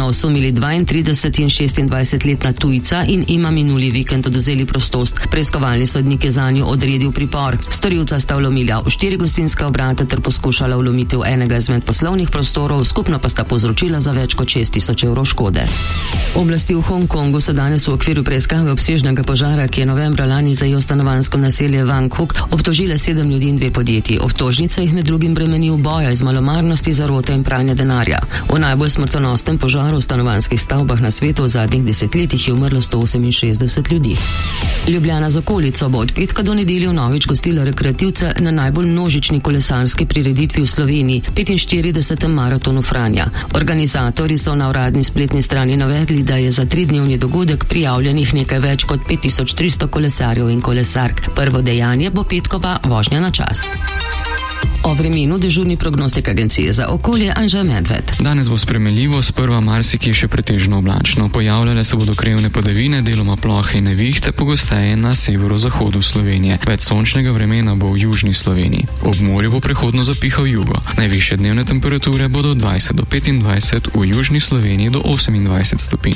osumili 32 in 26-letna tujca in ima minuli vikend odvzeli prostost. Preiskovalni sodnik je zanju odredil pripor. Storilca sta vlomila v 4 gostinske obrate ter poskušala vlomiti v enega izmed poslovnih prostorov, skupno pa sta povzročila za več kot 6.000 evrov škode. Oblasti v Hongkongu so danes v okviru preiskave obsežnega požara, ki je novembra lani zajel stanovanjsko naselje Wang Huk, obtožile 7 ljudi in 2 podjetji. Obtožnica jih med drugim bremeni boja iz malomarnosti, zarote in pranja denarja. V najbolj smrtonosnem požaru v stanovanjskih stavbah na svetu v zadnjih desetletjih je umrlo 168 ljudi. Ljubljana z okolico bo od petka do nedelje vnovič gostila rekreativce na najbolj množični kolesarski prireditvi v Sloveniji, 45. maratonu Franja. Organizatorji so na uradni spletni strani navedli, da je za 3-dnevni dogodek prijavljenih nekaj več kot 5300 kolesarjev in kolesark. Prvo dejanje bo petkova vožnja na čas. O vremenu dežurni prognostik agencije za okolje Anže Medved. Danes bo spremenljivo, sprva marsikje še pretežno oblačno. Pojavljale se bodo krajevne padavine, deloma plohe in nevihte, pogosteje na severozahodu Slovenije. Več sončnega vremena bo v južni Sloveniji. Ob morju bo prehodno zapihal jugo. Najvišje dnevne temperature bodo 20 do 25, v južni Sloveniji do 28 stopinj.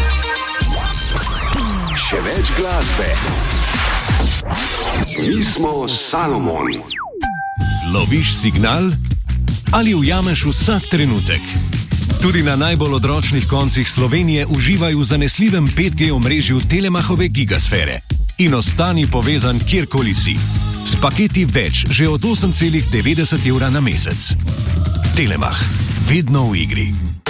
Še več glasbe. Mi smo Salomon. Loviš signal ali ujameš vsak trenutek? Tudi na najbolj odročnih koncih Slovenije uživaj v zanesljivem 5G omrežju Telemachove gigasfere in ostani povezan kjerkoli si. S paketi več že od 8,90 € na mesec. Telemach, vedno v igri.